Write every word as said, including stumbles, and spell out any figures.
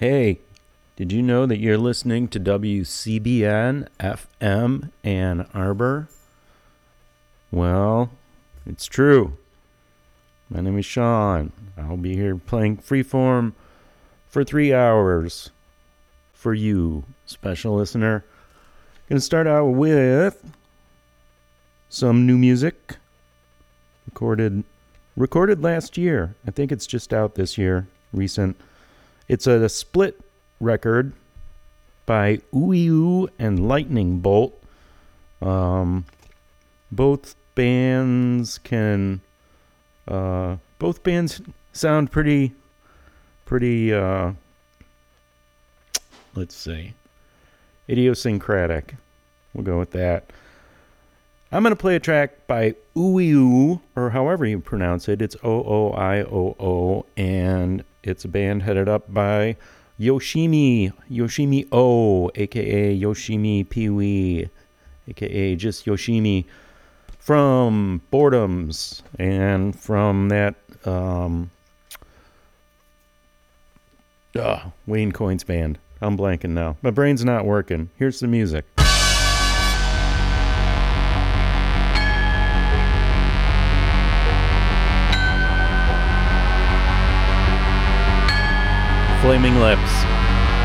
Hey, did you know that you're listening to W C B N F M Ann Arbor? Well, it's true. My name is Sean. I'll be here playing Freeform for three hours for you, special listener. Gonna start out with some new music recorded recorded last year. I think it's just out this year, recent. It's a, a split record by Ooey and Lightning Bolt. Um, both bands can, uh, both bands sound pretty, pretty, uh, let's see, idiosyncratic. We'll go with that. I'm going to play a track by Ooey, or however you pronounce it. It's O O I O O, and it's a band headed up by Yoshimi, Yoshimi O, a k a. Yoshimi Pee-wee, a k a just Yoshimi, from Boredoms, and from that um, uh, Wayne Coyne's band. I'm blanking now. My brain's not working. Here's the music. Flaming Lips.